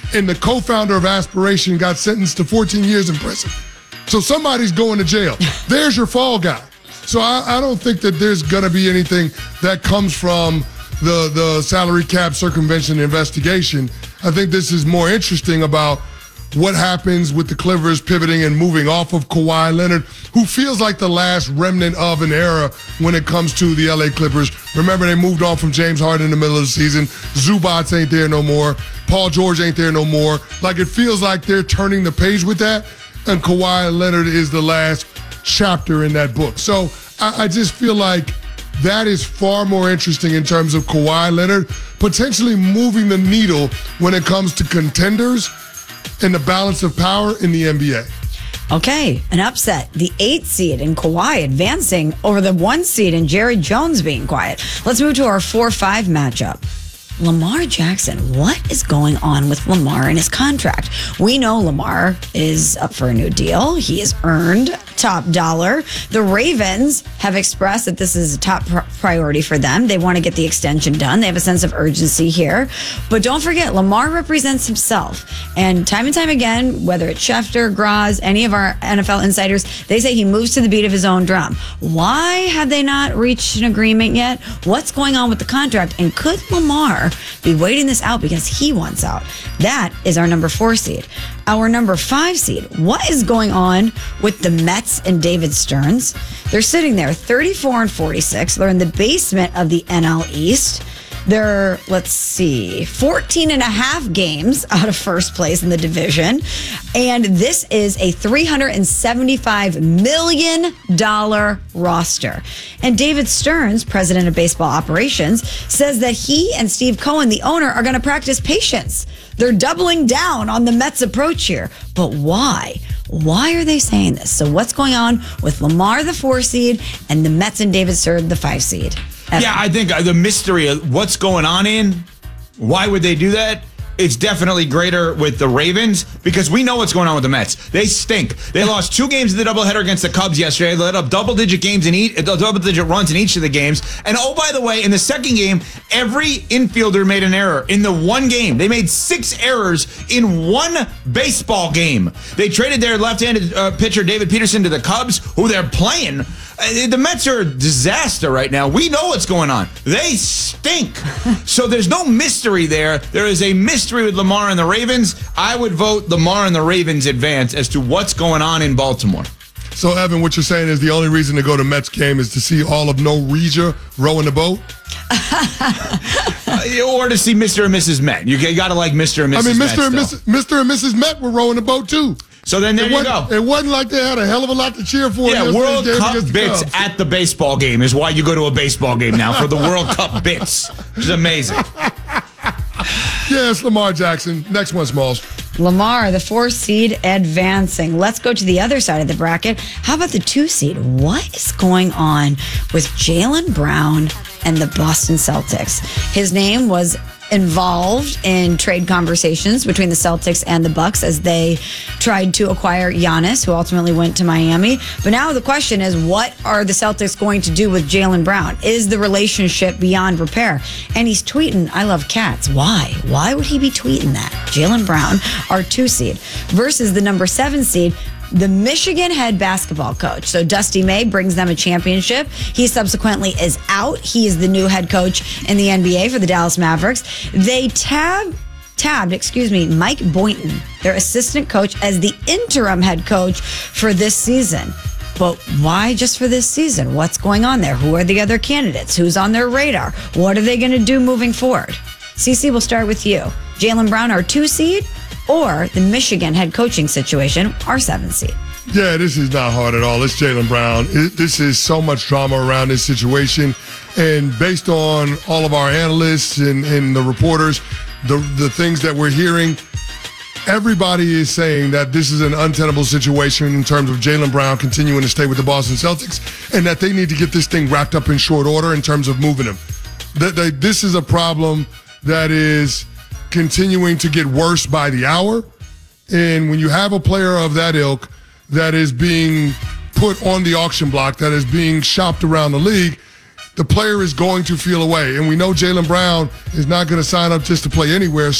and the co-founder of Aspiration got sentenced to 14 years in prison. So somebody's going to jail. There's your fall guy. So I don't think that there's going to be anything that comes from the salary cap circumvention investigation. I think this is more interesting about what happens with the Clippers pivoting and moving off of Kawhi Leonard, who feels like the last remnant of an era when it comes to the LA Clippers. Remember, they moved on from James Harden in the middle of the season. Zubats ain't there no more. Paul George ain't there no more. Like, it feels like they're turning the page with that, and Kawhi Leonard is the last chapter in that book. So I just feel like that is far more interesting in terms of Kawhi Leonard potentially moving the needle when it comes to contenders and the balance of power in the NBA. Okay, an upset. The 8th seed in Kawhi advancing over the 1 seed and Jerry Jones being quiet. Let's move to our 4-5 matchup. Lamar Jackson, what is going on with Lamar and his contract? We know Lamar is up for a new deal. He has earned top dollar. The Ravens have expressed that this is a top priority for them. They want to get the extension done. They have a sense of urgency here. But don't forget, Lamar represents himself. And time again, whether it's Schefter, Graz, any of our NFL insiders, they say he moves to the beat of his own drum. Why have they not reached an agreement yet? What's going on with the contract? And could Lamar be waiting this out because he wants out? That is our number 4 seed. Our number 5 seed, what is going on with the Mets and David Stearns? They're sitting there 34-46. They're in the basement of the NL East. They're, 14 and a half games out of first place in the division. And this is a $375 million roster. And David Stearns, president of baseball operations, says that he and Steve Cohen, the owner, are going to practice patience. They're doubling down on the Mets' approach here. But why? Why are they saying this? So what's going on with Lamar, the 4 seed, and the Mets and David Stearns, the 5 seed? Yeah, I think the mystery of what's going on why would they do that? It's definitely greater with the Ravens because we know what's going on with the Mets. They stink. They lost 2 games in the doubleheader against the Cubs yesterday. They let up double-digit runs in each of the games. And oh, by the way, in the second game, every infielder made an error in the one game. They made 6 errors in one baseball game. They traded their left-handed pitcher David Peterson to the Cubs, who they're playing. The Mets are a disaster right now. We know what's going on. They stink. So there's no mystery there. There is a mystery with Lamar and the Ravens. I would vote Lamar and the Ravens advance as to what's going on in Baltimore. So, Evan, what you're saying is the only reason to go to Mets game is to see all of No Regia rowing the boat? Or to see Mr. and Mrs. Met. You got to like Mr. and Mrs. Met. I mean, Mr. and Mrs. Met were rowing the boat, too. So then there you go. It wasn't like they had a hell of a lot to cheer for. Yeah, World Cup bits at the baseball game is why you go to a baseball game now, for the World Cup bits, which is amazing. Yes, Lamar Jackson. Next one, Smalls. Lamar, the 4 seed, advancing. Let's go to the other side of the bracket. How about the 2 seed? What is going on with Jaylen Brown and the Boston Celtics? His name was involved in trade conversations between the Celtics and the Bucks as they tried to acquire Giannis, who ultimately went to Miami. But now the question is, what are the Celtics going to do with Jaylen Brown? Is the relationship beyond repair? And he's tweeting, "I love cats." Why? Why would he be tweeting that? Jaylen Brown, our 2 seed, versus the number 7 seed, the Michigan head basketball coach. So Dusty May brings them a championship. He subsequently is out. He is the new head coach in the NBA for the Dallas Mavericks. They tabbed Mike Boynton, their assistant coach, as the interim head coach for this season. But why just for this season? What's going on there? Who are the other candidates? Who's on their radar? What are they going to do moving forward? CC, we'll start with you. Jaylen Brown, our 2 seed, or the Michigan head coaching situation, our 7 seed? Yeah, this is not hard at all. It's Jaylen Brown. This is so much drama around this situation. And based on all of our analysts and the reporters, the things that we're hearing, everybody is saying that this is an untenable situation in terms of Jaylen Brown continuing to stay with the Boston Celtics and that they need to get this thing wrapped up in short order in terms of moving him. This is a problem that is continuing to get worse by the hour. And when you have a player of that ilk that is being put on the auction block, that is being shopped around the league, the player is going to feel away. And we know Jaylen Brown is not going to sign up just to play anywhere. So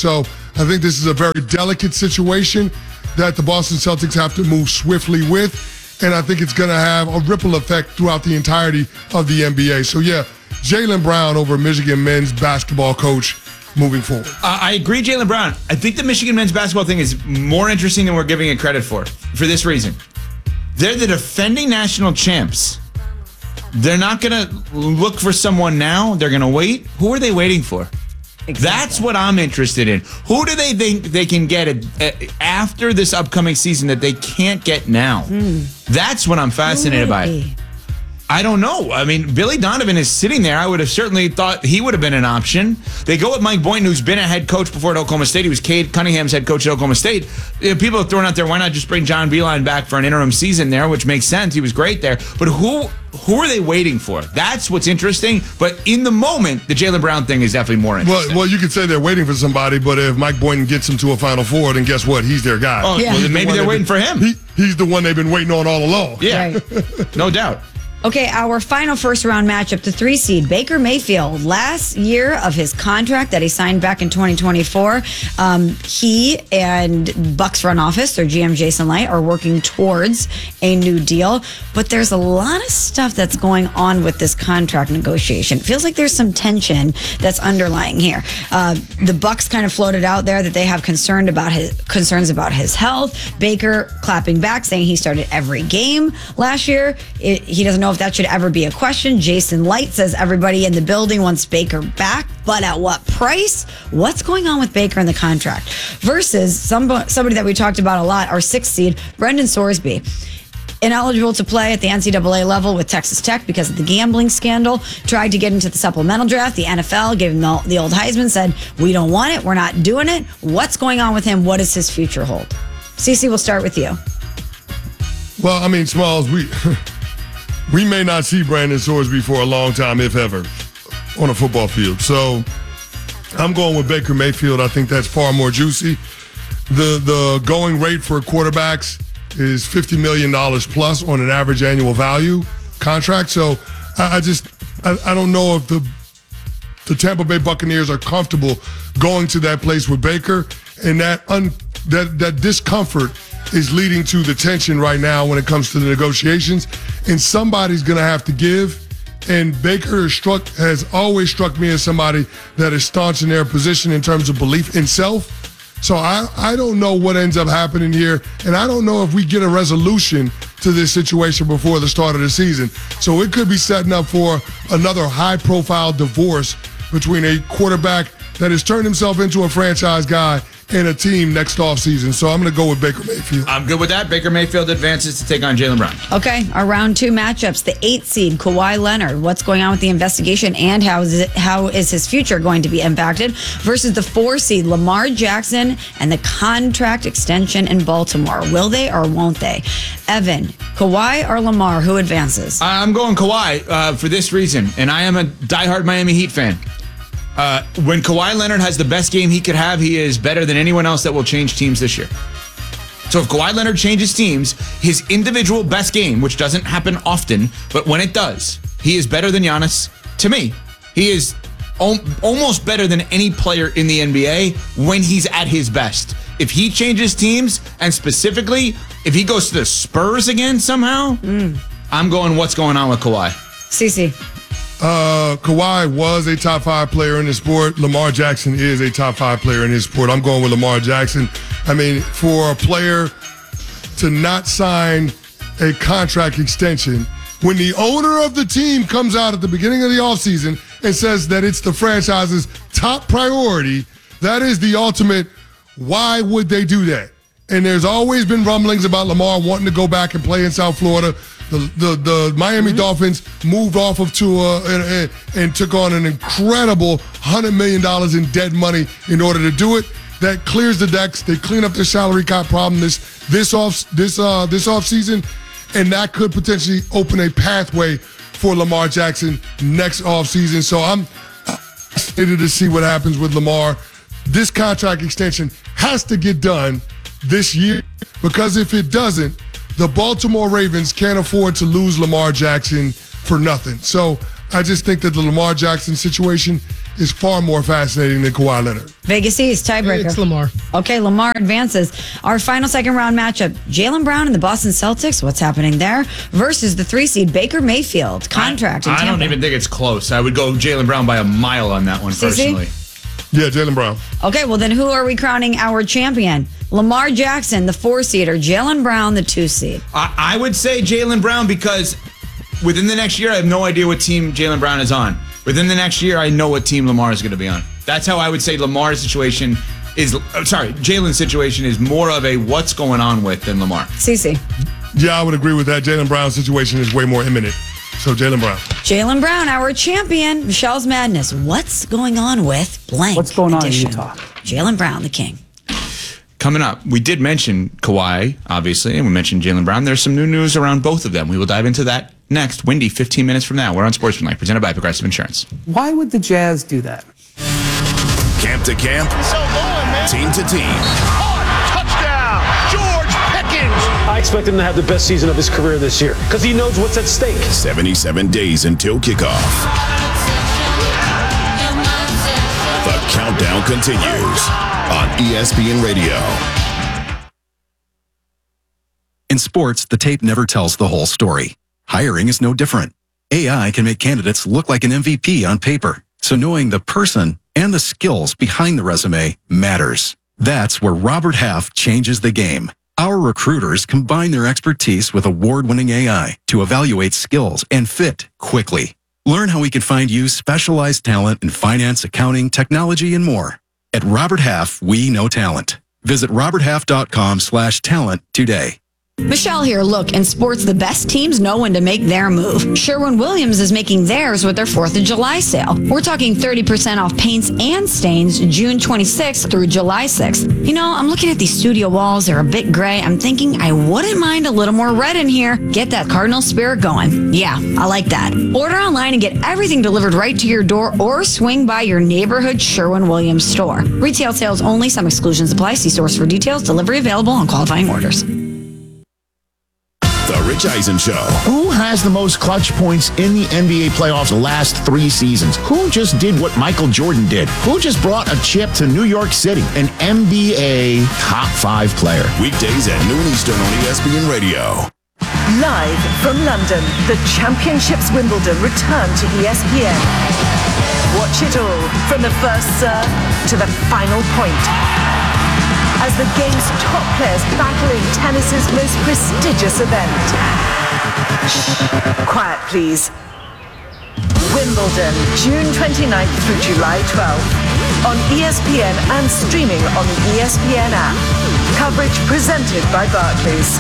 I think this is a very delicate situation that the Boston Celtics have to move swiftly with, and I think it's going to have a ripple effect throughout the entirety of the NBA. So, yeah, Jaylen Brown over Michigan men's basketball coach moving forward. I agree, Jaylen Brown. I think the Michigan men's basketball thing is more interesting than we're giving it credit for this reason. They're the defending national champs. They're not going to look for someone now. They're going to wait. Who are they waiting for? Exactly. That's what I'm interested in. Who do they think they can get after this upcoming season that they can't get now? That's what I'm fascinated by. I don't know. I mean, Billy Donovan is sitting there. I would have certainly thought he would have been an option. They go with Mike Boynton, who's been a head coach before at Oklahoma State. He was Cade Cunningham's head coach at Oklahoma State. People have thrown out there, why not just bring John Beilein back for an interim season there, which makes sense. He was great there. But who are they waiting for? That's what's interesting. But in the moment, the Jaylen Brown thing is definitely more interesting. Well, you could say they're waiting for somebody, but if Mike Boynton gets them to a Final Four, then guess what? He's their guy. Oh, yeah. Well, then maybe they're waiting for him. He's the one they've been waiting on all along. Yeah, right. No doubt. Okay, our final first round matchup, the 3 seed, Baker Mayfield. Last year of his contract that he signed back in 2024, he and Bucks front office, or GM Jason Light, are working towards a new deal. But there's a lot of stuff that's going on with this contract negotiation. It feels like there's some tension that's underlying here. The Bucks kind of floated out there that they have concerns about his health. Baker clapping back, saying he started every game last year. He doesn't know if that should ever be a question. Jason Light says everybody in the building wants Baker back, but at what price? What's going on with Baker in the contract? Versus somebody that we talked about a lot, our 6th seed, Brendan Sorsby. Ineligible to play at the NCAA level with Texas Tech because of the gambling scandal. Tried to get into the supplemental draft. The NFL gave him the old Heisman, said, we don't want it. We're not doing it. What's going on with him? What does his future hold? Cece, we'll start with you. Well, I mean, Smalls, we may not see Brandon Sorsby for a long time, if ever, on a football field. So I'm going with Baker Mayfield. I think that's far more juicy. The going rate for quarterbacks is $50 million plus on an average annual value contract. So I don't know if the Tampa Bay Buccaneers are comfortable going to that place with Baker, and that discomfort is leading to the tension right now when it comes to the negotiations, and somebody's going to have to give. And Baker has always struck me as somebody that is staunch in their position in terms of belief in self. So I don't know what ends up happening here, and I don't know if we get a resolution to this situation before the start of the season. So it could be setting up for another high-profile divorce between a quarterback that has turned himself into a franchise guy and a team next offseason. So I'm going to go with Baker Mayfield. I'm good with that. Baker Mayfield advances to take on Jaylen Brown. Okay, our round 2 matchups. The 8th seed, Kawhi Leonard. What's going on with the investigation, and how is his future going to be impacted? Versus the 4 seed, Lamar Jackson, and the contract extension in Baltimore. Will they or won't they? Evan, Kawhi or Lamar, who advances? I'm going Kawhi for this reason, and I am a diehard Miami Heat fan. When Kawhi Leonard has the best game he could have, he is better than anyone else that will change teams this year. So if Kawhi Leonard changes teams, his individual best game, which doesn't happen often, but when it does, he is better than Giannis. To me, he is almost better than any player in the NBA when he's at his best. If he changes teams, and specifically, if he goes to the Spurs again somehow, I'm going, what's going on with Kawhi? Cece. Kawhi was a top 5 player in his sport. Lamar Jackson is a top 5 player in his sport. I'm going with Lamar Jackson. I mean, for a player to not sign a contract extension when the owner of the team comes out at the beginning of the offseason and says that it's the franchise's top priority, that is the ultimate, why would they do that? And there's always been rumblings about Lamar wanting to go back and play in South Florida. The Miami Dolphins moved off of Tua and took on an incredible $100 million in dead money in order to do it. That clears the decks. They clean up their salary cap problem this off season, and that could potentially open a pathway for Lamar Jackson next off season. So I'm excited to see what happens with Lamar. This contract extension has to get done this year, because if it doesn't, the Baltimore Ravens can't afford to lose Lamar Jackson for nothing. So I just think that the Lamar Jackson situation is far more fascinating than Kawhi Leonard. Vegas East, tiebreaker. It's Lamar. Okay, Lamar advances. Our final second round matchup, Jaylen Brown and the Boston Celtics. What's happening there? Versus the 3 seed Baker Mayfield. Contract in I Tampa. don't even think it's close. I would go Jaylen Brown by a mile on that one, personally. Yeah, Jaylen Brown. Okay, well then who are we crowning our champion? Lamar Jackson, the 4 seed, or Jaylen Brown, the 2 seed? I would say Jaylen Brown because within the next year, I have no idea what team Jaylen Brown is on. Within the next year, I know what team Lamar is going to be on. That's how I would say Lamar's situation is. Jalen's situation is more of a what's going on with than Lamar. CeCe. Yeah, I would agree with that. Jaylen Brown's situation is way more imminent. So Jaylen Brown. Jaylen Brown, our champion. Michelle's Madness. What's going on with blank? What's going on in edition? Utah? Jaylen Brown, the king. Coming up, we did mention Kawhi, obviously, and we mentioned Jaylen Brown. There's some new news around both of them. We will dive into that next. Windy, 15 minutes from now. We're on Sportsmanlike, presented by Progressive Insurance. Why would the Jazz do that? Camp to camp, team to team. Touchdown, George Pickens. I expect him to have the best season of his career this year because he knows what's at stake. 77 days until kickoff. The countdown continues on ESPN Radio. In sports, the tape never tells the whole story. Hiring is no different. AI can make candidates look like an MVP on paper, so knowing the person and the skills behind the resume matters. That's where Robert Half changes the game. Our recruiters combine their expertise with award-winning AI to evaluate skills and fit quickly. Learn how we can find you specialized talent in finance, accounting, technology, and more. At Robert Half, we know talent. Visit roberthalf.com/talent today. Michelle here. Look, in sports, the best teams know when to make their move. Sherwin-Williams is making theirs with their 4th of July sale. We're talking 30% off paints and stains June 26th through July 6th. You know, I'm looking at these studio walls. They're a bit gray. I'm thinking I wouldn't mind a little more red in here. Get that Cardinal spirit going. Yeah, I like that. Order online and get everything delivered right to your door or swing by your neighborhood Sherwin-Williams store. Retail sales only. Some exclusions apply. See source for details. Delivery available on qualifying orders. The Rich Eisen Show. Who has the most clutch points in the NBA playoffs the last 3 seasons? Who just did what Michael Jordan did? Who just brought a chip to New York City? An NBA top 5 player. Weekdays at noon Eastern on ESPN Radio. Live from London, the Championships Wimbledon return to ESPN. Watch it all from the first serve to the final point. As the game's top players battle in tennis's most prestigious event. Shh, quiet please. Wimbledon, June 29th through July 12th. On ESPN and streaming on the ESPN app. Coverage presented by Barclays.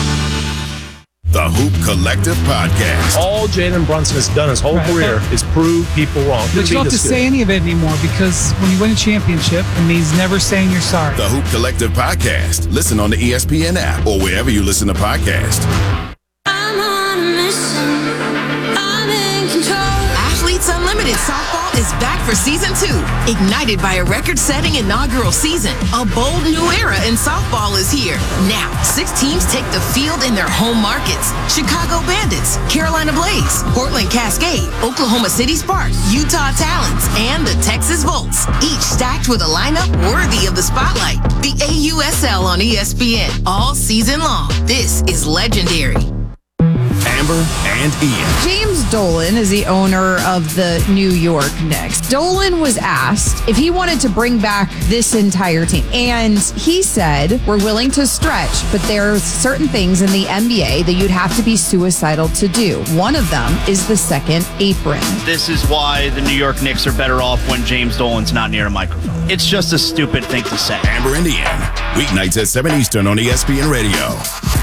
The Hoop Collective Podcast. All Jalen Brunson has done his whole career is prove people wrong. But you don't have to say any of it anymore because when you win a championship, it means never saying you're sorry. The Hoop Collective Podcast. Listen on the ESPN app or wherever you listen to podcasts. I'm on a mission. I'm in control. Athletes Unlimited Softball is back for season 2. Ignited by a record-setting inaugural season, a bold new era in softball is here. Now, 6 teams take the field in their home markets. Chicago Bandits, Carolina Blaze, Portland Cascade, Oklahoma City Sparks, Utah Talons, and the Texas Volts. Each stacked with a lineup worthy of the spotlight. The AUSL on ESPN all season long. This is legendary. Amber and Ian. James Dolan is the owner of the New York Knicks. Dolan was asked if he wanted to bring back this entire team. And he said, we're willing to stretch, but there's certain things in the NBA that you'd have to be suicidal to do. One of them is the second apron. This is why the New York Knicks are better off when James Dolan's not near a microphone. It's just a stupid thing to say. Amber and Ian. Weeknights at 7 Eastern on ESPN Radio.